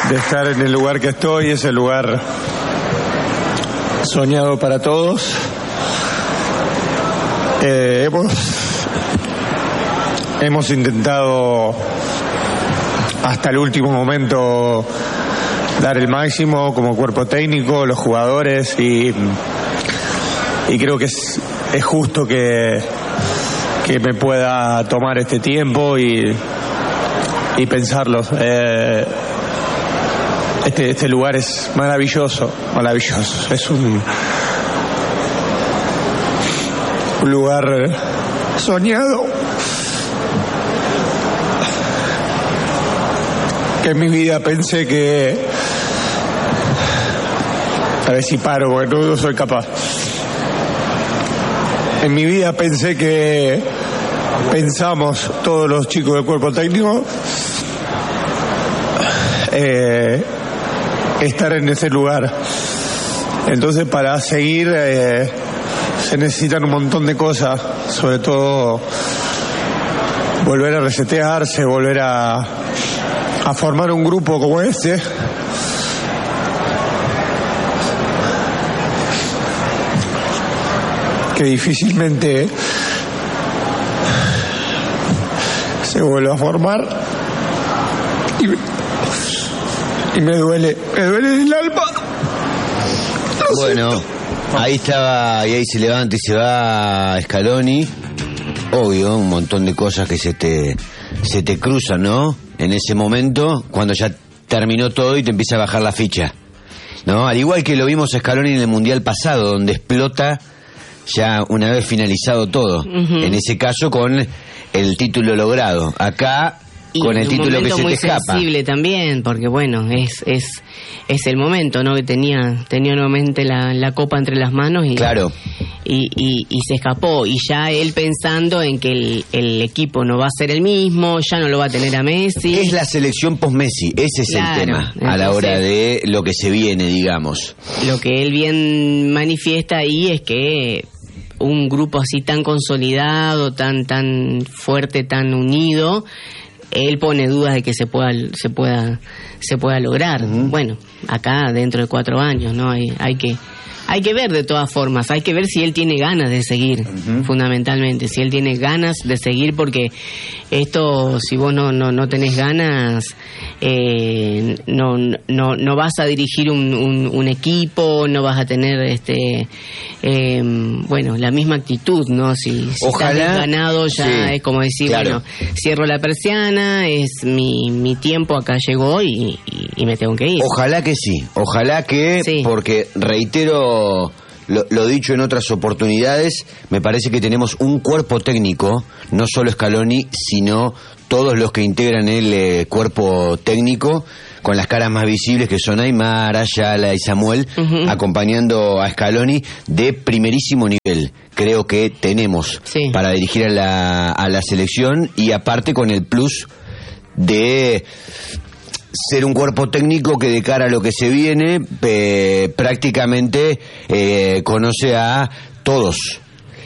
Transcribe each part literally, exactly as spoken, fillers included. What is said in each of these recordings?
de estar en el lugar que estoy, es el lugar soñado para todos. Eh, hemos, hemos intentado hasta el último momento dar el máximo como cuerpo técnico, los jugadores, y, y creo que es, es justo que, que me pueda tomar este tiempo y, y pensarlo. Eh, este, este lugar es maravilloso, maravilloso. Es un, un lugar soñado, que en mi vida pensé que... A ver si paro, porque no, no soy capaz. En mi vida pensé que... Pensamos todos los chicos del cuerpo técnico eh, estar en ese lugar. Entonces, para seguir eh, se necesitan un montón de cosas, sobre todo volver a resetearse, volver a, a formar un grupo como este. Que difícilmente se vuelve a formar. Y, y me duele, me duele el alma. Lo bueno, siento. Ahí estaba, y ahí se levanta y se va Scaloni. Obvio, un montón de cosas que se te, se te cruzan, ¿no? En ese momento, cuando ya terminó todo y te empieza a bajar la ficha, ¿no? Al igual que lo vimos a Scaloni en el Mundial pasado, donde explota ya una vez finalizado todo. Uh-huh. En ese caso con el título logrado. Acá y con el título que se te escapa. muy sensible también, porque bueno, es es es el momento, ¿no? Que tenía tenía nuevamente la, la copa entre las manos y claro. Y, y, y se escapó, y ya él pensando en que el, el equipo no va a ser el mismo, ya no lo va a tener a Messi. Es la selección post-Messi, ese es claro, el tema, entonces, a la hora de lo que se viene, digamos. Lo que él bien manifiesta ahí es que un grupo así tan consolidado, tan tan fuerte, tan unido, él pone dudas de que se pueda se pueda se pueda lograr. Uh-huh. Bueno, acá dentro de cuatro años, ¿no? Hay hay que hay que ver de todas formas, hay que ver si él tiene ganas de seguir, uh-huh. fundamentalmente, si él tiene ganas de seguir, porque esto, si vos no no, no tenés ganas, eh, no no no vas a dirigir un, un, un equipo, no vas a tener este eh, bueno, la misma actitud, ¿no? Si, si Ojalá, estás ganado ya sí, es como decir, claro. bueno, cierro la persiana, es mi mi tiempo acá llegó y, y, y me tengo que ir. Ojalá que sí, ojalá que, sí. porque reitero Lo, lo dicho en otras oportunidades, me parece que tenemos un cuerpo técnico, no solo Scaloni, sino todos los que integran el eh, cuerpo técnico, con las caras más visibles que son Aimar, Ayala y Samuel, uh-huh. acompañando a Scaloni, de primerísimo nivel. Creo que tenemos sí. para dirigir a la, a la selección, y aparte con el plus de ser un cuerpo técnico que de cara a lo que se viene eh, prácticamente eh, conoce a todos,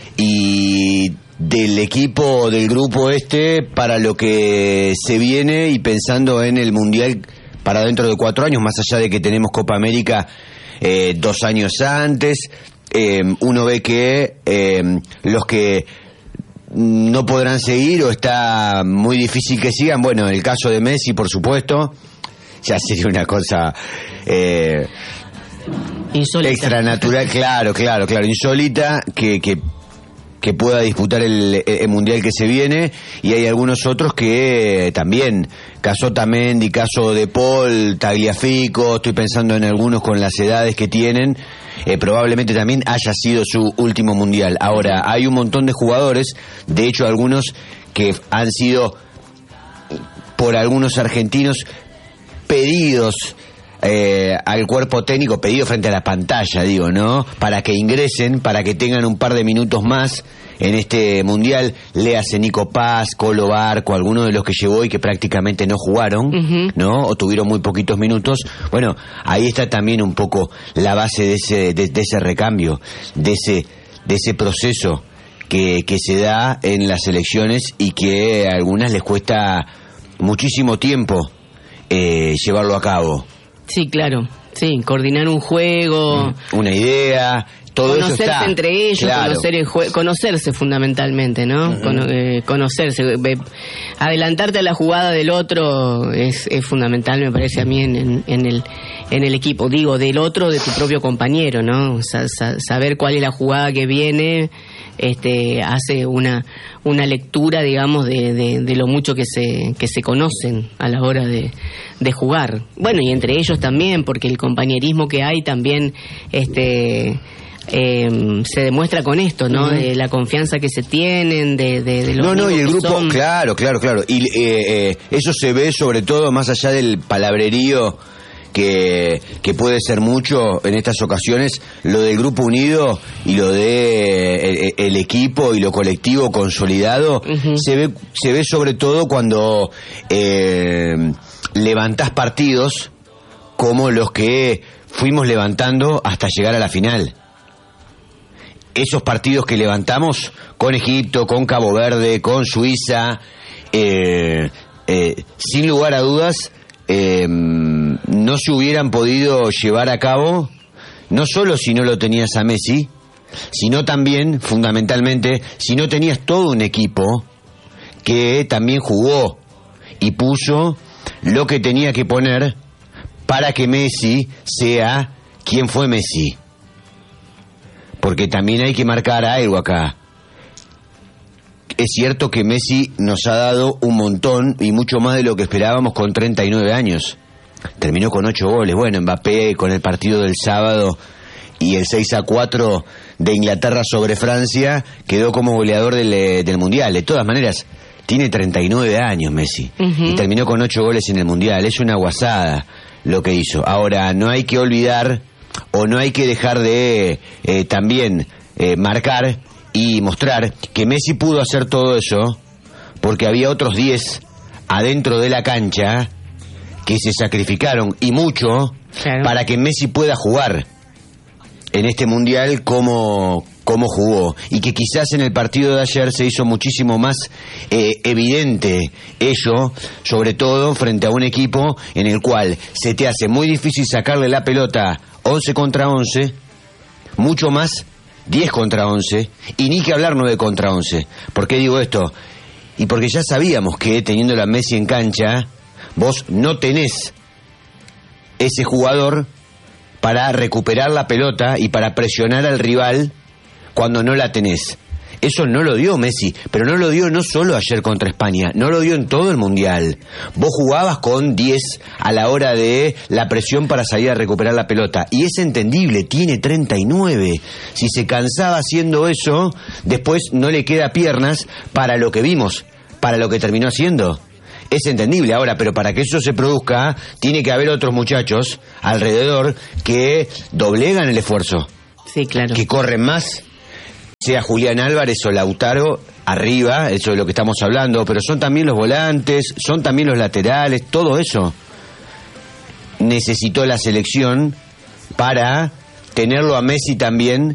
y del equipo, del grupo este, para lo que se viene, y pensando en el Mundial para dentro de cuatro años, más allá de que tenemos Copa América eh, dos años antes, eh, uno ve que eh, los que no podrán seguir o está muy difícil que sigan, bueno, el caso de Messi, por supuesto, ya sería una cosa eh, insólita, extranatural, claro, claro, claro, insólita, que, que, que pueda disputar el, el mundial que se viene. Y hay algunos otros que también, caso Otamendi, caso De Paul, Tagliafico, estoy pensando en algunos con las edades que tienen, eh, probablemente también haya sido su último mundial. Ahora, hay un montón de jugadores, de hecho algunos que han sido por algunos argentinos pedidos eh, al cuerpo técnico, pedidos frente a la pantalla, digo, ¿no? Para que ingresen, para que tengan un par de minutos más en este mundial. Léase Nico Paz, Colo Barco, algunos de los que llevó y que prácticamente no jugaron, uh-huh. ¿no? O tuvieron muy poquitos minutos. Bueno, ahí está también un poco la base de ese, de, de ese recambio, de ese, de ese proceso que, que se da en las selecciones, y que a algunas les cuesta muchísimo tiempo eh, llevarlo a cabo. Sí, claro. Sí, coordinar un juego. Una idea. Todo conocerse eso está, entre ellos, claro. conocer el jue- conocerse fundamentalmente, ¿no? Uh-huh. Con- eh, conocerse, eh, adelantarte a la jugada del otro es, es fundamental, me parece a mí en, en, en el en el equipo, digo, del otro, de tu propio compañero, ¿no? Sa- sa- saber cuál es la jugada que viene, este, hace una una lectura, digamos, de, de, de lo mucho que se que se conocen a la hora de, de jugar. Bueno, y entre ellos también, porque el compañerismo que hay también, este Eh, se demuestra con esto, ¿no? Uh-huh. De la confianza que se tienen, de, de, de los no, no, y el grupo, son... claro, claro, claro. Y eh, eh, eso se ve sobre todo más allá del palabrerío que, que puede ser mucho en estas ocasiones, lo del grupo unido y lo de el, el equipo y lo colectivo consolidado, uh-huh. se ve se ve sobre todo cuando eh, levantás partidos como los que fuimos levantando hasta llegar a la final. Esos partidos que levantamos con Egipto, con Cabo Verde, con Suiza, eh, eh, sin lugar a dudas, eh, no se hubieran podido llevar a cabo, no solo si no lo tenías a Messi, sino también, fundamentalmente, si no tenías todo un equipo que también jugó y puso lo que tenía que poner para que Messi sea quien fue Messi. Porque también hay que marcar algo acá. Es cierto que Messi nos ha dado un montón y mucho más de lo que esperábamos con treinta y nueve años. Terminó con ocho goles. Bueno, Mbappé con el partido del sábado y el seis a cuatro de Inglaterra sobre Francia quedó como goleador del, del Mundial. De todas maneras, tiene treinta y nueve años Messi. Uh-huh. Y terminó con ocho goles en el Mundial. Es una guasada lo que hizo. Ahora, no hay que olvidar... o no hay que dejar de eh, también eh, marcar y mostrar que Messi pudo hacer todo eso porque había otros diez adentro de la cancha que se sacrificaron y mucho claro. para que Messi pueda jugar en este mundial como, como jugó, y que quizás en el partido de ayer se hizo muchísimo más eh, evidente ello, sobre todo frente a un equipo en el cual se te hace muy difícil sacarle la pelota once contra once, mucho más diez contra once, y ni que hablar nueve contra once. ¿Por qué digo esto? Y porque ya sabíamos que teniendo a Messi en cancha, vos no tenés ese jugador para recuperar la pelota y para presionar al rival cuando no la tenés. Eso no lo dio Messi, pero no lo dio no solo ayer contra España, no lo dio en todo el Mundial. Vos jugabas con diez a la hora de la presión para salir a recuperar la pelota, y es entendible, tiene treinta y nueve. Si se cansaba haciendo eso, después no le queda piernas para lo que vimos, para lo que terminó haciendo. Es entendible ahora, pero para que eso se produzca, tiene que haber otros muchachos alrededor que doblegan el esfuerzo. Sí, claro. Que corren más, sea Julián Álvarez o Lautaro arriba, eso es lo que estamos hablando, pero son también los volantes, son también los laterales, todo eso necesitó la selección para tenerlo a Messi también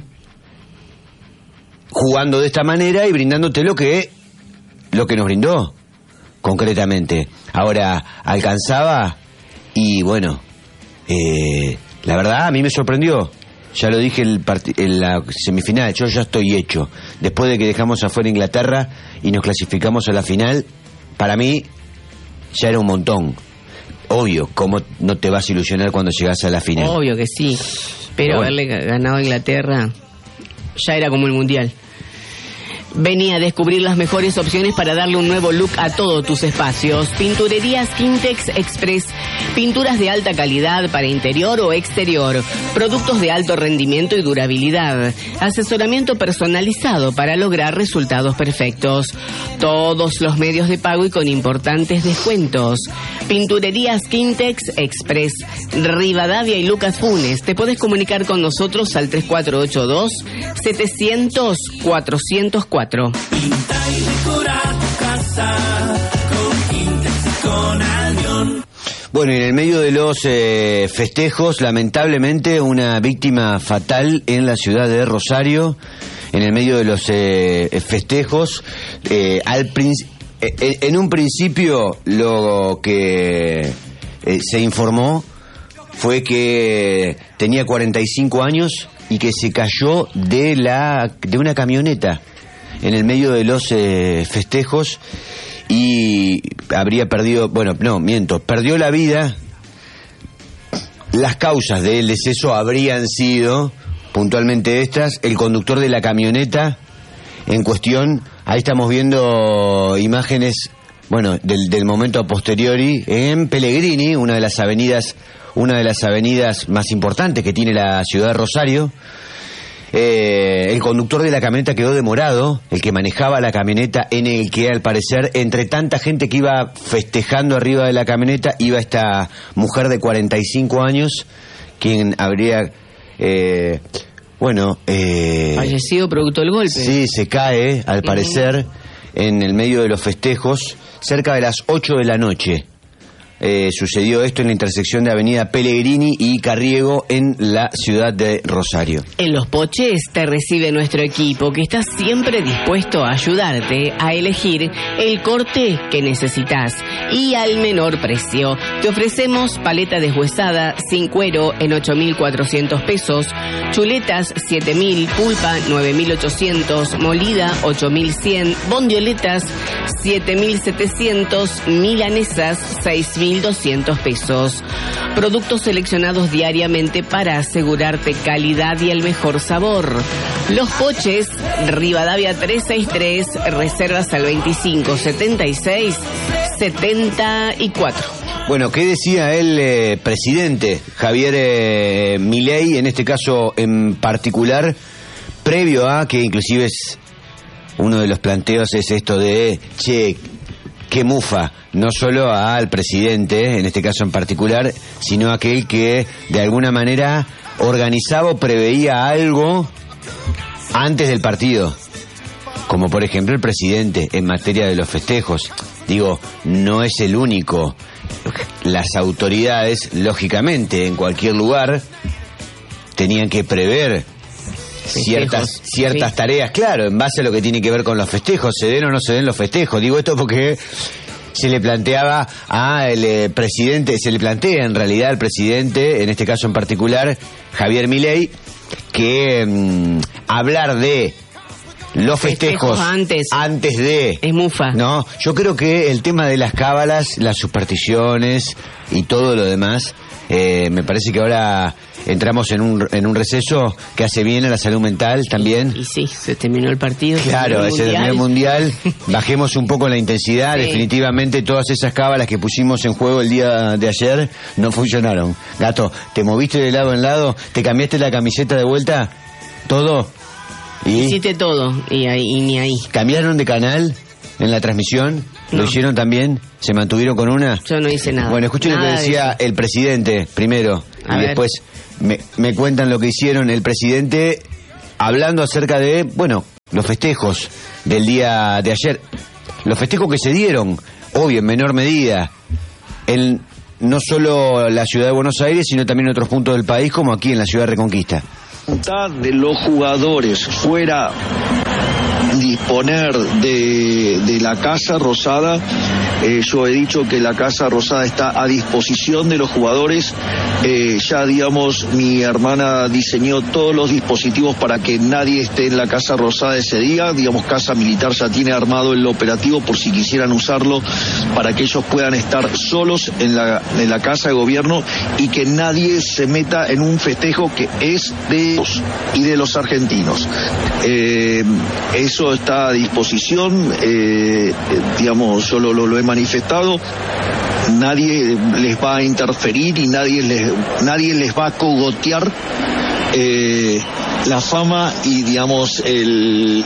jugando de esta manera y brindándote lo que, lo que nos brindó concretamente. Ahora, alcanzaba y bueno, eh, la verdad a mí me sorprendió. Ya lo dije el part- en la semifinal, yo ya estoy hecho. Después de que dejamos afuera Inglaterra y nos clasificamos a la final, para mí ya era un montón. Obvio, ¿cómo no te vas a ilusionar cuando llegas a la final? Obvio que sí, pero bueno, haberle ganado a Inglaterra ya era como el Mundial. Vení a descubrir las mejores opciones para darle un nuevo look a todos tus espacios. Pinturerías Quintex Express. Pinturas de alta calidad para interior o exterior. Productos de alto rendimiento y durabilidad. Asesoramiento personalizado para lograr resultados perfectos. Todos los medios de pago y con importantes descuentos. Pinturerías Quintex Express. Rivadavia y Lucas Funes. Te podés comunicar con nosotros al tres cuatro ocho dos, setecientos, cuatrocientos cuatro. Pinta y decora tu casa con Quintex y con Albion. Bueno, y en el medio de los eh, festejos, lamentablemente, una víctima fatal en la ciudad de Rosario. En el medio de los eh, festejos, eh, al prin- eh, en un principio lo que eh, se informó fue que tenía cuarenta y cinco años y que se cayó de la de una camioneta en el medio de los eh, festejos y habría perdido, bueno, no, miento, perdió la vida. Las causas del deceso habrían sido puntualmente estas: el conductor de la camioneta en cuestión. Ahí estamos viendo imágenes, bueno, del, del momento a posteriori en Pellegrini, una de las avenidas, una de las avenidas más importantes que tiene la ciudad de Rosario. Eh, el conductor de la camioneta quedó demorado, el que manejaba la camioneta, en el que al parecer entre tanta gente que iba festejando arriba de la camioneta iba esta mujer de cuarenta y cinco años, quien habría eh, bueno eh, fallecido producto del golpe. Sí, se cae al parecer en el medio de los festejos cerca de las ocho de la noche. Eh, sucedió esto en la intersección de Avenida Pellegrini y Carriego en la ciudad de Rosario. En Los Poches te recibe nuestro equipo, que está siempre dispuesto a ayudarte a elegir el corte que necesitas y al menor precio. Te ofrecemos paleta deshuesada sin cuero en ocho mil cuatrocientos pesos, chuletas siete mil, pulpa nueve mil ochocientos, molida ocho mil cien, bondioletas siete mil setecientos, milanesas seis mil doscientos pesos. Productos seleccionados diariamente para asegurarte calidad y el mejor sabor. Los Poches, Rivadavia trescientos sesenta y tres, reservas al veinticinco setenta y seis setenta y cuatro. Bueno, ¿qué decía el eh, presidente Javier eh, Milei, en este caso en particular, previo a que inclusive es uno de los planteos es esto de, che, qué mufa, no solo al presidente, en este caso en particular, sino a aquel que de alguna manera organizaba o preveía algo antes del partido, como por ejemplo el presidente en materia de los festejos. Digo, no es el único. Las autoridades, lógicamente, en cualquier lugar, tenían que prever festejos, ciertas ciertas sí. tareas, claro, en base a lo que tiene que ver con los festejos, se den o no se den los festejos. Digo esto porque se le planteaba al eh, presidente, se le plantea en realidad al presidente, en este caso en particular, Javier Milei, que mmm, hablar de los festejos, festejos antes, antes de... es mufa. No, yo creo que el tema de las cábalas, las supersticiones y todo lo demás, eh, me parece que ahora entramos en un en un receso que hace bien a la salud mental también. Y, y sí, se terminó el partido. Claro, se terminó el mundial. Bajemos un poco la intensidad. Sí. Definitivamente todas esas cábalas que pusimos en juego el día de ayer no funcionaron. Gato, ¿te moviste de lado en lado? ¿Te cambiaste la camiseta de vuelta? ¿Todo? ¿Y? Hiciste todo, y, ahí, y ni ahí. ¿Cambiaron de canal en la transmisión? ¿Lo no. hicieron también? ¿Se mantuvieron con una? Yo no hice nada. Bueno, escuchen nada lo que decía el presidente primero, A y ver. después me, me cuentan lo que hicieron el presidente, hablando acerca de, bueno, los festejos del día de ayer. Los festejos que se dieron, obvio, en menor medida, en no solo la ciudad de Buenos Aires, sino también en otros puntos del país, como aquí en la ciudad de Reconquista. De los jugadores fuera disponer de, de la Casa Rosada, eh, yo he dicho que la Casa Rosada está a disposición de los jugadores. Eh, ya, digamos, mi hermana diseñó todos los dispositivos para que nadie esté en la Casa Rosada ese día. Digamos, Casa Militar ya tiene armado el operativo por si quisieran usarlo, para que ellos puedan estar solos en la, en la Casa de Gobierno y que nadie se meta en un festejo que es de ellos y de los argentinos. Eh, eso está a disposición, eh, digamos, yo lo, lo, lo he manifestado. Nadie les va a interferir y nadie les, nadie les va a cogotear eh, la fama y, digamos, el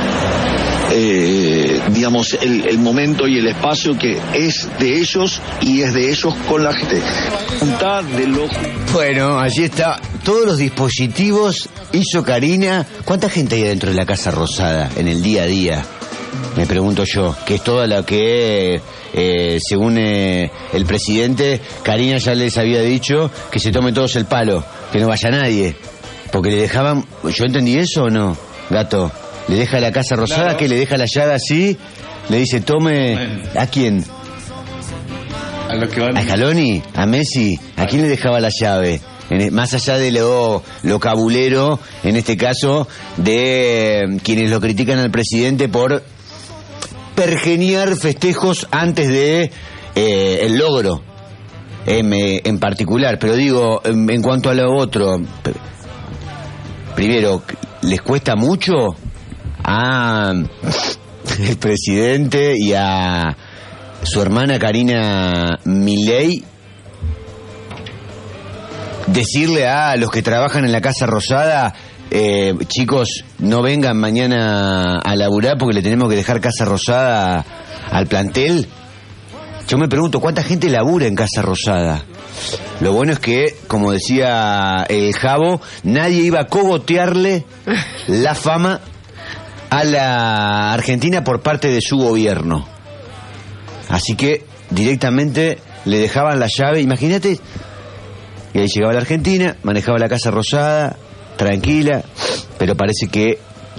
eh, digamos el, el momento y el espacio que es de ellos y es de ellos con la gente. De lo... Bueno, allí está. Todos los dispositivos hizo Karina. ¿Cuánta gente hay dentro de la Casa Rosada en el día a día? Me pregunto yo, que es toda la que, eh, según eh, el presidente, Karina ya les había dicho que se tomen todos el palo, que no vaya nadie, porque le dejaban, ¿yo entendí eso o no, Gato? Le deja la Casa Rosada, claro. Que le deja la llaga así, le dice, tome, bueno. ¿A quién? a, los que van... a Scaloni, a Messi, ¿a quién le dejaba la llave? En, más allá de lo, lo cabulero, en este caso, de eh, quienes lo critican al presidente por pergeniar festejos antes de eh, el logro en, en particular. Pero digo, en, en cuanto a lo otro, primero, ¿les cuesta mucho a el presidente y a su hermana Karina Milei decirle a los que trabajan en la Casa Rosada, eh, chicos, no vengan mañana a laburar porque le tenemos que dejar Casa Rosada al plantel? Yo me pregunto, ¿cuánta gente labura en Casa Rosada? Lo bueno es que, como decía el Javo, nadie iba a cogotearle la fama a la Argentina por parte de su gobierno. Así que directamente le dejaban la llave. Imagínate, y ahí llegaba a la Argentina, manejaba la Casa Rosada, tranquila, pero parece que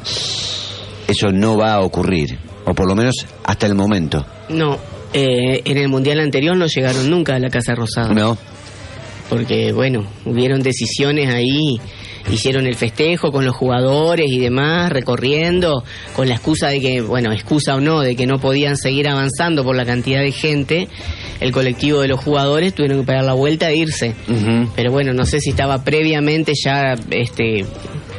eso no va a ocurrir, o por lo menos hasta el momento. No, eh, en el Mundial anterior no llegaron nunca a la Casa Rosada. No. Porque, bueno, hubieron decisiones ahí, hicieron el festejo con los jugadores y demás, recorriendo, con la excusa de que, bueno, excusa o no, de que no podían seguir avanzando por la cantidad de gente. El colectivo de los jugadores tuvieron que pegar la vuelta e irse. Uh-huh. Pero bueno, no sé si estaba previamente ya este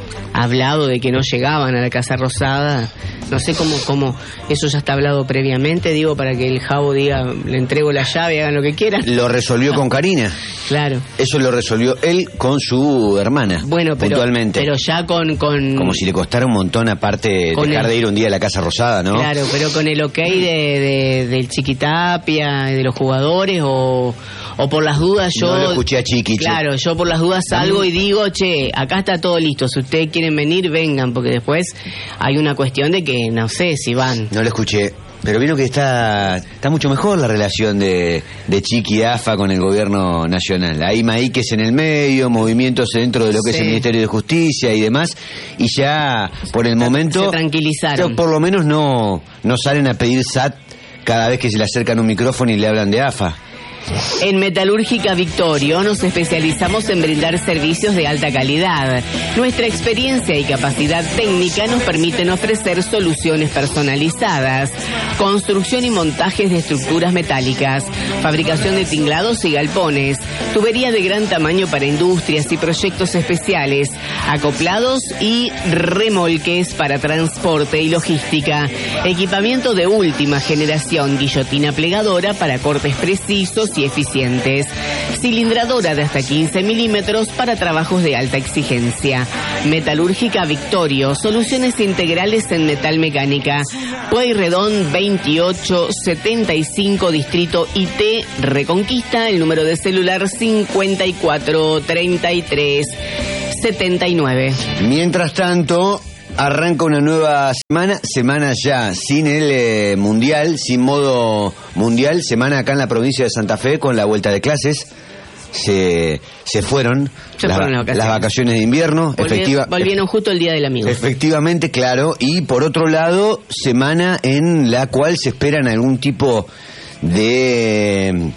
hablado de que no llegaban a la Casa Rosada. No sé cómo, cómo eso ya está hablado previamente, digo, para que el Javo diga, le entrego la llave, hagan lo que quieran. Lo resolvió con Karina. Claro. Eso lo resolvió él con su hermana. Bueno, pero, puntualmente. pero ya con, con... Como si le costara un montón aparte dejar el... de ir un día a la Casa Rosada, ¿no? Claro, pero con el ok de, de, del Chiquitapia, de los jugadores, o, o por las dudas yo... No lo escuché a Chiqui. Claro, yo por las dudas salgo y digo, che, acá está todo listo, si ustedes quieren venir, vengan, porque después hay una cuestión de que no sé si van. No lo escuché, pero vieron que está está mucho mejor la relación de, de Chiqui y A F A con el gobierno nacional. Hay maíques en el medio, movimientos dentro de lo que sí. es el Ministerio de Justicia y demás, y ya por el momento se tranquilizaron. Por lo menos no, no salen a pedir S A T cada vez que se le acercan un micrófono y le hablan de A F A. En Metalúrgica Victorio nos especializamos en brindar servicios de alta calidad. Nuestra experiencia y capacidad técnica nos permiten ofrecer soluciones personalizadas, construcción y montajes de estructuras metálicas, fabricación de tinglados y galpones, tubería de gran tamaño para industrias y proyectos especiales, acoplados y remolques para transporte y logística, equipamiento de última generación, guillotina plegadora para cortes precisos y eficientes, cilindradora de hasta quince milímetros para trabajos de alta exigencia. Metalúrgica Victorio, soluciones integrales en metal mecánica. Pueyrredón veintiocho setenta y cinco, Distrito I T, Reconquista. El número de celular cincuenta y cuatro treinta y tres setenta y nueve. Mientras tanto, arranca una nueva semana, semana ya sin el eh, mundial, sin modo mundial, semana acá en la provincia de Santa Fe con la vuelta de clases. Se, se fueron, se las, fueron las, vacaciones. las vacaciones de invierno. Volvieron, efectiva, volvieron justo el Día del Amigo. Efectivamente, claro. Y por otro lado, semana en la cual se esperan algún tipo de...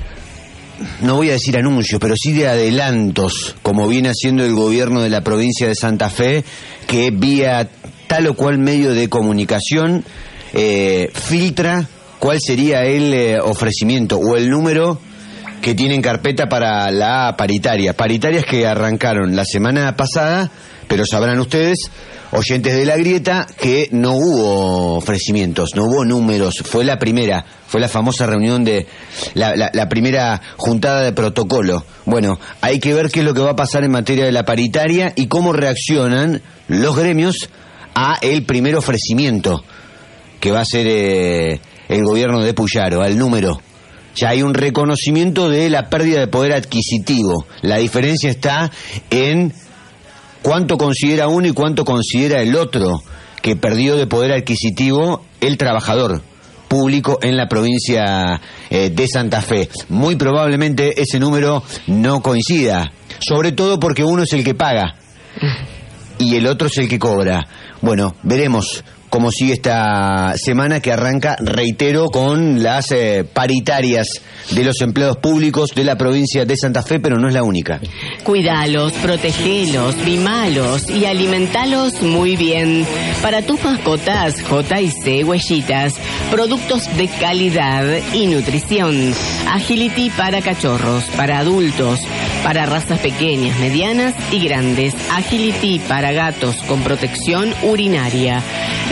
no voy a decir anuncios, pero sí de adelantos, como viene haciendo el gobierno de la provincia de Santa Fe, que vía tal o cual medio de comunicación eh, filtra cuál sería el eh, ofrecimiento o el número que tiene en carpeta para la paritaria. Paritarias que arrancaron la semana pasada, pero sabrán ustedes, oyentes de La Grieta, que no hubo ofrecimientos, no hubo números. Fue la primera, fue la famosa reunión de la, la, la primera juntada de protocolo. Bueno, hay que ver qué es lo que va a pasar en materia de la paritaria y cómo reaccionan los gremios a el primer ofrecimiento que va a hacer eh, el gobierno de Puyaro, al número. Ya hay un reconocimiento de la pérdida de poder adquisitivo. La diferencia está en cuánto considera uno y cuánto considera el otro que perdió de poder adquisitivo el trabajador público en la provincia eh, de Santa Fe. Muy probablemente ese número no coincida, sobre todo porque uno es el que paga y el otro es el que cobra. Bueno, veremos. cómo sigue esta semana que arranca, reitero, con las eh, paritarias de los empleados públicos de la provincia de Santa Fe, pero no es la única. Cuidalos, protegelos, mimalos y alimentalos muy bien. Para tus mascotas, J y C Huellitas, productos de calidad y nutrición. Agility para cachorros, para adultos, para razas pequeñas, medianas y grandes. Agility para gatos con protección urinaria.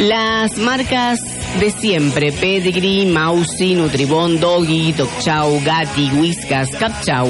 Las marcas de siempre: Pedigree, Mausi, Nutribón, Doggy, Dog Chow, Gatti, Whiskas, Cap Chow.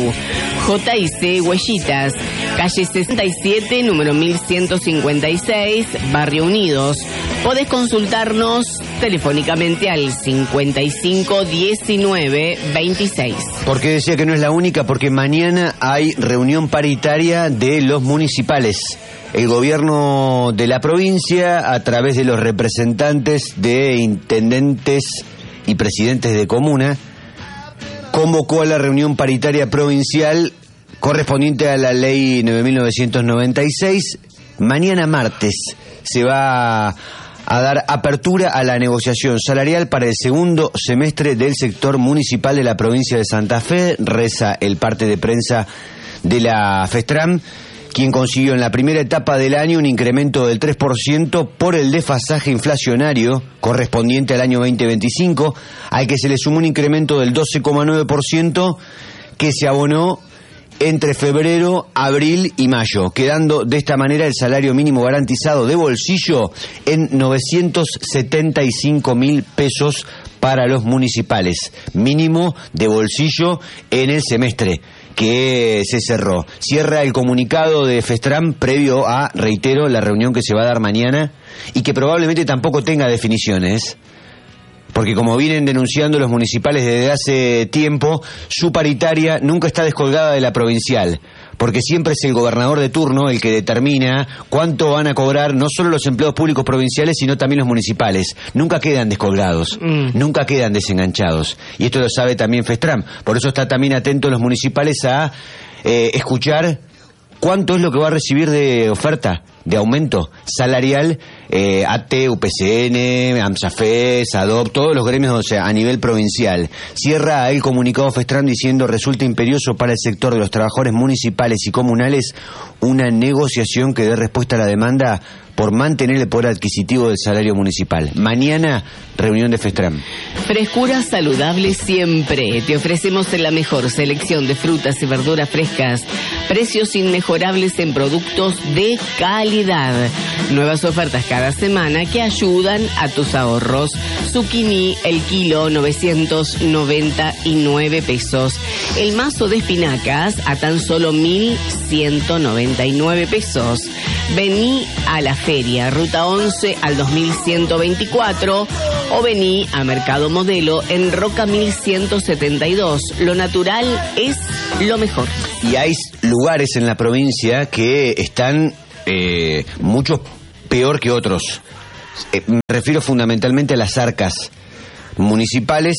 J y C Huellitas, calle sesenta y siete, número mil ciento cincuenta y seis, Barrio Unidos. Podés consultarnos telefónicamente al cincuenta y cinco diecinueve veintiséis. ¿Por qué decía que no es la única? Porque mañana hay reunión paritaria de los municipales. El gobierno de la provincia, a través de los representantes de intendentes y presidentes de comuna, convocó a la reunión paritaria provincial correspondiente a la ley nueve mil novecientos noventa y seis. Mañana martes se va a dar apertura a la negociación salarial para el segundo semestre del sector municipal de la provincia de Santa Fe. Reza el parte de prensa de la FESTRAM, quien consiguió en la primera etapa del año un incremento del tres por ciento por el desfasaje inflacionario correspondiente al año veinte veinticinco, al que se le sumó un incremento del doce coma nueve por ciento que se abonó entre febrero, abril y mayo, quedando de esta manera el salario mínimo garantizado de bolsillo en novecientos setenta y cinco mil pesos para los municipales, mínimo de bolsillo en el semestre que se cerró. Cierra el comunicado de FESTRAM previo a, reitero, la reunión que se va a dar mañana y que probablemente tampoco tenga definiciones, porque como vienen denunciando los municipales desde hace tiempo, su paritaria nunca está descolgada de la provincial, porque siempre es el gobernador de turno el que determina cuánto van a cobrar no solo los empleados públicos provinciales, sino también los municipales. Nunca quedan descolgados, mm. nunca quedan desenganchados. Y esto lo sabe también FESTRAM. Por eso está también atento los municipales a eh, escuchar cuánto es lo que va a recibir de oferta, de aumento salarial, eh, A T, U P C N, AMSAFES, ADOP, todos los gremios, o sea, a nivel provincial. Cierra el comunicado FESTRAM diciendo: resulta imperioso para el sector de los trabajadores municipales y comunales una negociación que dé respuesta a la demanda por mantener el poder adquisitivo del salario municipal. Mañana, reunión de FESTRAM. Frescura saludable siempre. Te ofrecemos la mejor selección de frutas y verduras frescas, precios inmejorables en productos de calidad. Nuevas ofertas cada semana que ayudan a tus ahorros. Zucchini, el kilo, novecientos noventa y nueve pesos. El mazo de espinacas a tan solo mil ciento noventa y nueve pesos. Vení a la feria, ruta once al dos mil ciento veinticuatro, o vení a Mercado Modelo en Roca mil ciento setenta y dos. Lo natural es lo mejor. Y hay lugares en la provincia que están eh, mucho peor que otros. Eh, me refiero fundamentalmente a las arcas municipales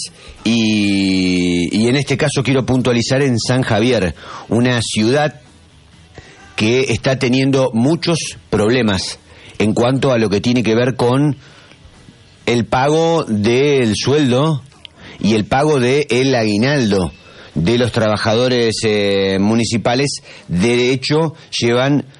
y, y en este caso quiero puntualizar en San Javier, una ciudad que está teniendo muchos problemas en cuanto a lo que tiene que ver con el pago del sueldo y el pago del aguinaldo de los trabajadores eh, municipales. De hecho, llevan